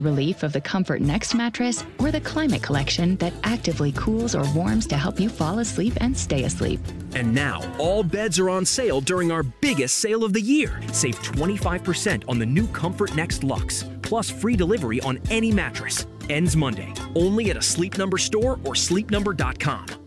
relief of the Comfort Next mattress, or the Climate Collection that actively cools or warms to help you fall asleep and stay asleep. And now, all beds are on sale during our biggest sale of the year. Save 25% on the new Comfort Next Luxe, plus free delivery on any mattress. Ends Monday, only at a Sleep Number store or sleepnumber.com.